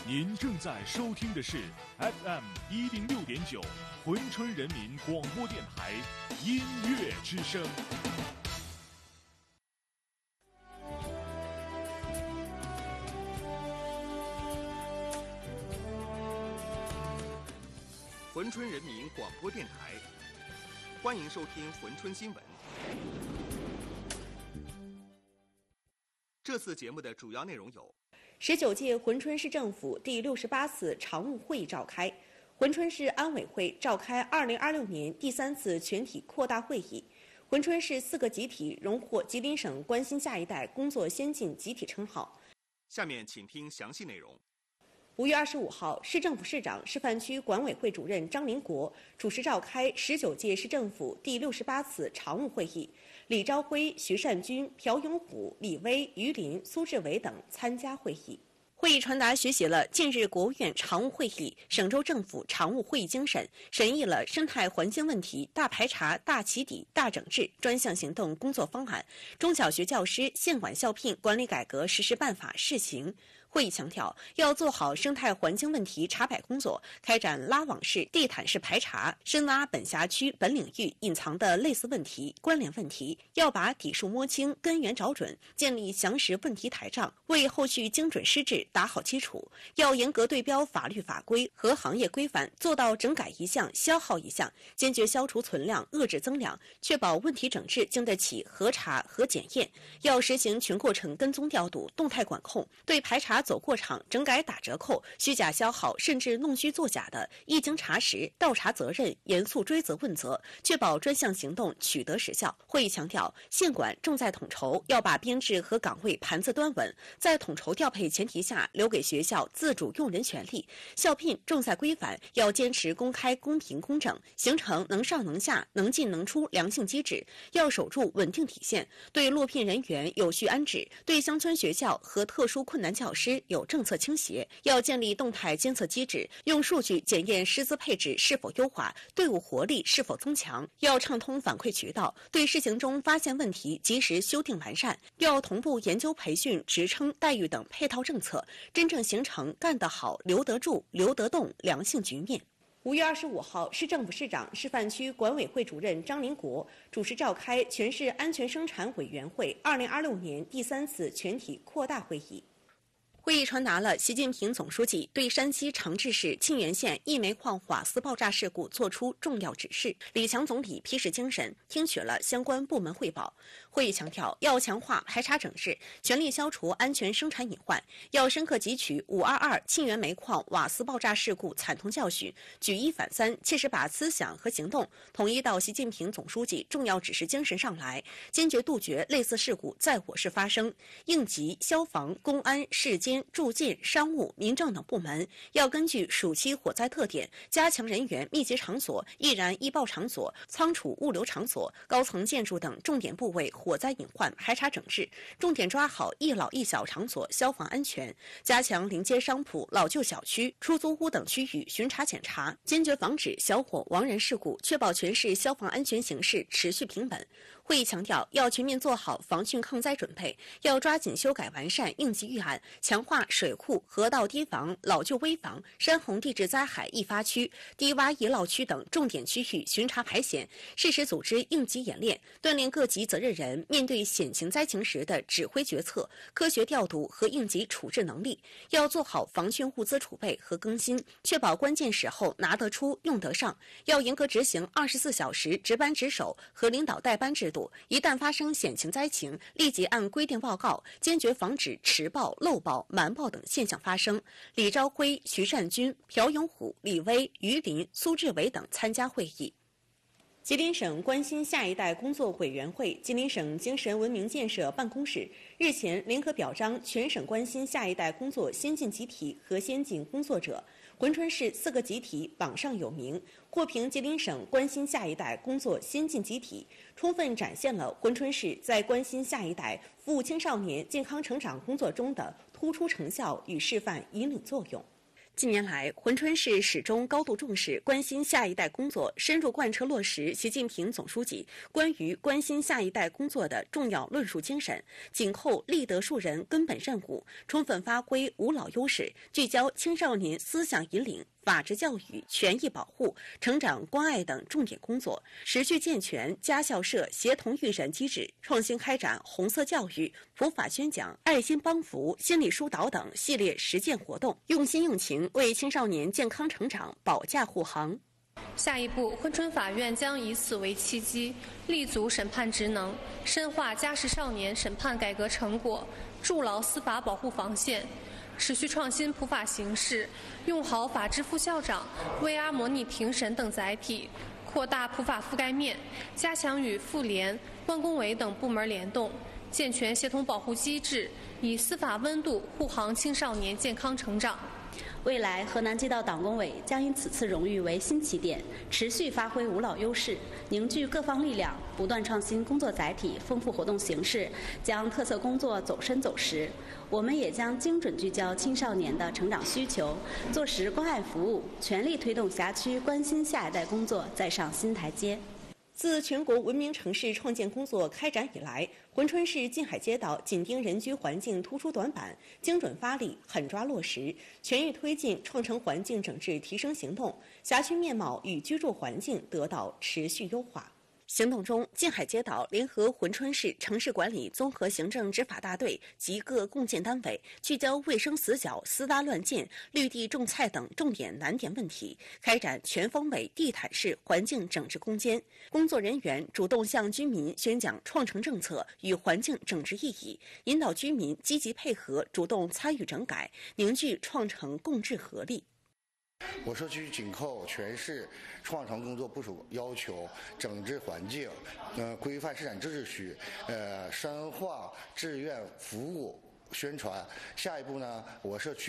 您正在收听的是 FM106.9珲春人民广播电台音乐之声。 珲春人民广播电台，欢迎收听珲春新闻。这次节目的主要内容有 ：19届珲春市政府第68次常务会议召开，珲春市安委会召开2026年第3次全体扩大会议，珲春市4个集体荣获吉林省关心下一代工作先进集体称号。 下面请听详细内容。 5月25号，市政府市长、示范区管委会主任张林国主持召开19届市政府第68次常务会议，李朝辉、徐善军、朴永虎、李威、于林、苏志伟等参加会议。会议传达学习了近日国务院常务会议、省州政府常务会议精神，审议了生态环境问题大排查、大起底、大整治专项行动工作方案、中小学教师县管校聘管理改革实施办法试行。会议强调，要做好生态环境问题查摆工作，开展拉网式、地毯式排查，深挖本辖区、本领域隐藏的类似问题、关联问题，要把底数摸清、根源找准，建立详实问题台账，为后续精准施治打好基础。要严格对标法律法规和行业规范，做到整改一项、消耗一项，坚决消除存量、遏制增量，确保问题整治经得起核查和检验。要实行全过程跟踪调度、动态管控，对排查走过场、整改打折扣、虚假消耗甚至弄虚作假的，一经查实，倒查责任，严肃追责问责，确保专项行动取得实效。会议强调，县管重在统筹，要把编制和岗位盘子端稳，在统筹调配前提下，留给学校自主用人权利。校聘重在规范，要坚持公开、公平、公正，形成能上能下、能进能出良性机制。要守住稳定体现，对落聘人员有序安置，对乡村学校和特殊困难教师有政策倾斜。要建立动态监测机制，用数据检验师资配置是否优化，队伍活力是否增强。要畅通反馈渠道，对试行中发现问题及时修订完善。要同步研究培训、职称、待遇等配套政策，真正形成干得好、留得住、留得动良性局面。5月25号，市政府市长、示范区管委会主任张林国主持召开全市安全生产委员会2026年第3次全体扩大会议。会议传达了习近平总书记对山西长治市沁源县一煤矿瓦斯爆炸事故作出重要指示，李强总理批示精神，听取了相关部门汇报。会议强调，要强化排查整治，全力消除安全生产隐患，要深刻汲取522沁源煤矿瓦斯爆炸事故惨痛教训，举一反三，切实把思想和行动统一到习近平总书记重要指示精神上来，坚决杜绝类似事故在我市发生。应急、消防、公安、市监、住建、商务、民政等部门要根据暑期火灾特点，加强人员密集场所、易燃易爆场所、仓储物流场所、高层建筑等重点部位火灾隐患排查整治，重点抓好一老一小场所消防安全，加强临街商铺、老旧小区、出租屋等区域巡查检查，坚决防止小火亡人事故，确保全市消防安全形势持续平稳。会议强调，要全面做好防汛抗灾准备，要抓紧修改完善应急预案，强化水库、河道堤防、老旧危房、山洪地质灾害易发区、低洼易涝区等重点区域巡查排险，适时组织应急演练，锻炼各级责任人面对险情灾情时的指挥决策、科学调度和应急处置能力。要做好防汛物资储备和更新，确保关键时候拿得出、用得上。要严格执行24小时值班值守和领导带班制度。一旦发生险情灾情，立即按规定报告，坚决防止迟报、漏报、瞒报等现象发生。李朝辉、徐善军、朴永虎、李威、于林、苏志伟等参加会议。吉林省关心下一代工作委员会、吉林省精神文明建设办公室日前联合表彰全省关心下一代工作先进集体和先进工作者。珲春市4个集体榜上有名，获评吉林省关心下一代工作先进集体，充分展现了珲春市在关心下一代、服务青少年健康成长工作中的突出成效与示范引领作用。 近年来，珲春市始终高度重视关心下一代工作，深入贯彻落实习近平总书记关于关心下一代工作的重要论述精神，紧扣立德树人根本任务，充分发挥无老优势，聚焦青少年思想引领、法治教育、权益保护、成长关爱等重点工作，持续健全家校社协同育人机制，创新开展红色教育、普法宣讲、爱心帮扶、心理疏导等系列实践活动，用心用情为青少年健康成长保驾护航。 下一步，珲春法院将以此为契机，立足审判职能，深化家事少年审判改革成果，筑牢司法保护防线，持续创新普法形式，用好法治副校长、VR 模拟庭审等载体，扩大普法覆盖面，加强与妇联、关工委等部门联动，健全协同保护机制，以司法温度护航青少年健康成长。 未来，河南街道党工委将以此次荣誉为新起点，持续发挥无老优势，凝聚各方力量，不断创新工作载体，丰富活动形式，将特色工作走深走实。我们也将精准聚焦青少年的成长需求，做实关爱服务，全力推动辖区关心下一代工作再上新台阶。 自全国文明城市创建工作开展以来，珲春市静海街道紧盯人居环境突出短板，精准发力，狠抓落实，全域推进创城环境整治提升行动，辖区面貌与居住环境得到持续优化。行动中，静海街道联合珲春市城市管理综合行政执法大队及各共建单位，聚焦卫生死角、私搭乱建、绿地种菜等重点难点问题，开展全方位地毯式环境整治攻坚。工作人员主动向居民宣讲创城政策与环境整治意义，引导居民积极配合，主动参与整改，凝聚创城共治合力。 我社区紧扣全市创城工作部署要求，整治环境，规范市场秩序，深化志愿服务宣传。下一步呢，我社区